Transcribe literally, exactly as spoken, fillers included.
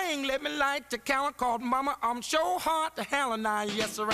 thing, let me light the count called Mama. I'm sure hard to hell and I, yes, sir.